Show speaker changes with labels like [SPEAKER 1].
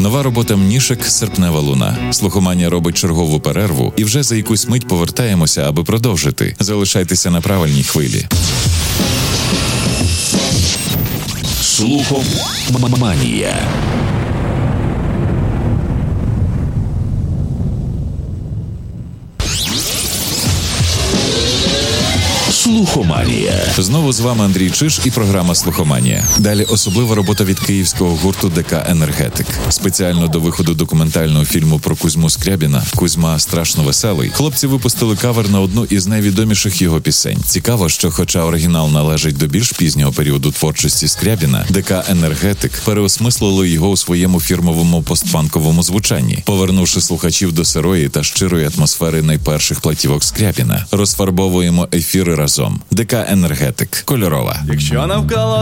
[SPEAKER 1] Нова робота Мнішек «Серпнева луна». Слухоманія робить чергову перерву і вже за якусь мить повертаємося, аби продовжити. Залишайтеся на правильній хвилі.
[SPEAKER 2] Слухоманія. Слухоманія.
[SPEAKER 1] Знову з вами Андрій Чиж і програма «Слухоманія». Далі особлива робота від київського гурту ДК «Енергетик». Спеціально до виходу документального фільму про Кузьму Скрябіна «Кузьма страшно веселий» хлопці випустили кавер на одну із найвідоміших його пісень. Цікаво, що хоча оригінал належить до більш пізнього періоду творчості Скрябіна, ДК «Енергетик» переосмислило його у своєму фірмовому постпанковому звучанні, повернувши слухачів до сирої та щирої атмосфери найперших платівок Скрябіна. Розфарбовуємо ефіри разом. ДК «Енергетик». Кольорова.
[SPEAKER 3] Якщо навколо